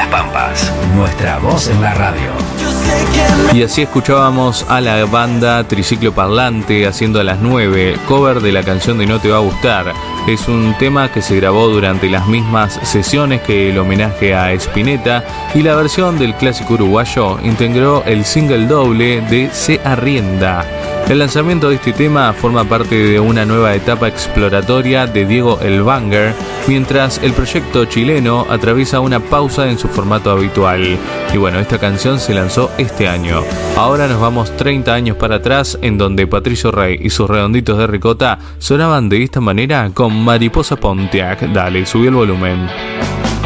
las Pampas. Nuestra voz en la radio. Y así escuchábamos a la banda Triciclo Parlante haciendo a las 9, cover de la canción de No Te Va a Gustar. Es un tema que se grabó durante las mismas sesiones que el homenaje a Spinetta, y la versión del clásico uruguayo integró el single doble de Se Arrienda. El lanzamiento de este tema forma parte de una nueva etapa exploratoria de Diego El Banger, mientras el proyecto chileno atraviesa una pausa en su formato habitual. Y bueno, esta canción se lanzó este año. Ahora nos vamos 30 años para atrás, en donde Patricio Rey y sus Redonditos de Ricota sonaban de esta manera con Mariposa Pontiac. Dale, subí el volumen.